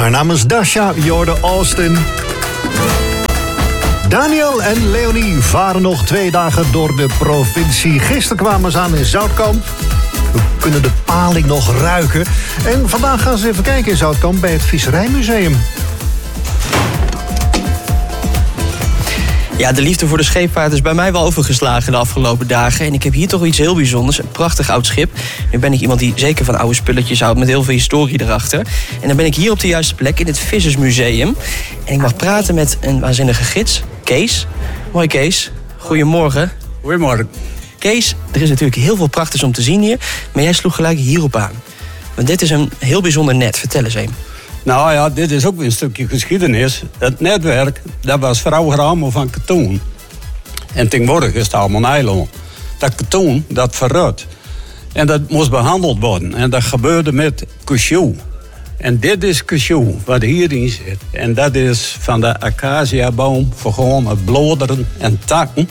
Haar naam is Dasha Jorde Austin. Daniel en Leonie varen nog 2 dagen door de provincie. Gisteren kwamen ze aan in Zoutkamp. We kunnen de paling nog ruiken. En vandaag gaan ze even kijken in Zoutkamp bij het Visserijmuseum. Ja, de liefde voor de scheepvaart is bij mij wel overgeslagen de afgelopen dagen. En ik heb hier toch iets heel bijzonders. Een prachtig oud schip. Nu ben ik iemand die zeker van oude spulletjes houdt met heel veel historie erachter. En dan ben ik hier op de juiste plek in het Vissersmuseum. En ik mag praten met een waanzinnige gids, Kees. Hoi Kees, goedemorgen. Goedemorgen. Kees, er is natuurlijk heel veel prachtigs om te zien hier. Maar jij sloeg gelijk hierop aan. Want dit is een heel bijzonder net. Vertel eens even. Nou ja, dit is ook weer een stukje geschiedenis. Het netwerk, dat was vroeger allemaal van katoen. En tegenwoordig is het allemaal nylon. Dat katoen, dat verruit. En dat moest behandeld worden. En dat gebeurde met caoutchouc. En dit is caoutchouc, wat hierin zit. En dat is van de acaciaboom voor gewoon het bladeren en takken.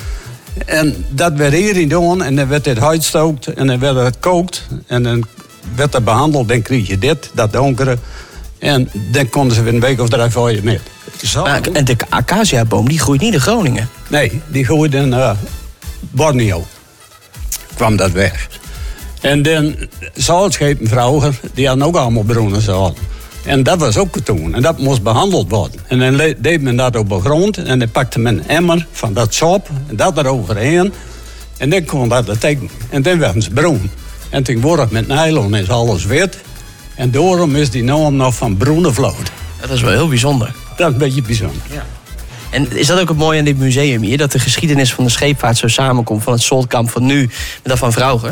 En dat werd hierin gedaan en dan werd dit uitstookt en dan werd het gekookt. En dan werd het behandeld, dan kreeg je dit, dat donkere. En dan konden ze weer een week of 3 voor je mee. En de acaciaboom, die groeit niet in Groningen? Nee, die groeit in Borneo. Kwam dat weg. En dan zoutschepen vroeger, die hadden ook allemaal bruine zout. En dat was ook katoen. En dat moest behandeld worden. En dan deed men dat op de grond. En dan pakte men een emmer van dat sop. En dat eroverheen. En dan kon dat tekenen. En dan werden ze bruin. En tegenwoordig met nylon is alles wit. En daarom is die naam nog van Bruine Vloot. Dat is wel heel bijzonder. Dat is een beetje bijzonder. Ja. En is dat ook het mooie aan dit museum hier? Dat de geschiedenis van de scheepvaart zo samenkomt. Van het Zoutkamp van nu met dat van vroeger?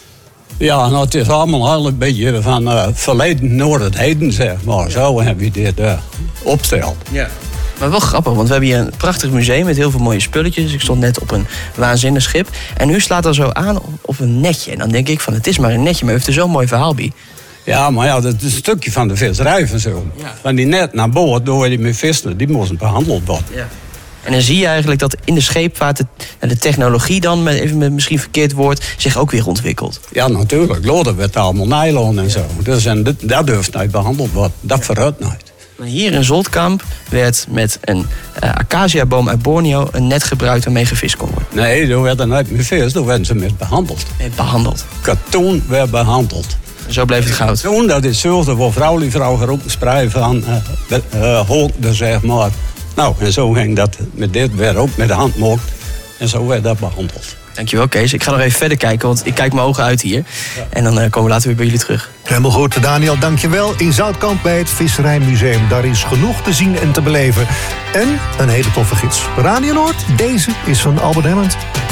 Ja, nou, het is allemaal eigenlijk een beetje van verleden naar het heden, zeg maar. Ja. Zo heb je dit opsteld. Ja. Maar wel grappig, want we hebben hier een prachtig museum met heel veel mooie spulletjes. Ik stond net op een waanzinnig schip. En u slaat er zo aan op een netje. En dan denk ik van, het is maar een netje, maar u heeft er zo'n mooi verhaal bij. Ja, maar ja, dat is een stukje van de visserij van zo. Ja. Van die net naar boord, door die met vissen, die moesten behandeld worden. Ja. En dan zie je eigenlijk dat in de scheepvaart de technologie dan, even met misschien verkeerd woord, zich ook weer ontwikkelt. Ja, natuurlijk. Loden werd allemaal nylon en zo. Dus dat durft niet behandeld worden. Dat verruit nooit. Maar hier in Zoutkamp werd met een acaciaboom uit Borneo een net gebruikt waarmee gevist kon worden. Nee, daar werd er niet met vis, daar werden ze met behandeld. Met behandeld? Katoen werd behandeld. Zo bleef het goud. Katoen, dat is zorgde voor vrouwen ook een sprei van hoogte, zeg maar. Nou, en zo ging dat met dit werd ook met de hand gemaakt. En zo werd dat behandeld. Dankjewel, Kees. Ik ga nog even verder kijken, want ik kijk mijn ogen uit hier. Ja. En dan komen we later weer bij jullie terug. Helemaal goed, Daniel, dankjewel. In Zoutkamp bij het Visserijmuseum. Daar is genoeg te zien en te beleven. En een hele toffe gids. Radio Noord, deze is van Albert Hammond.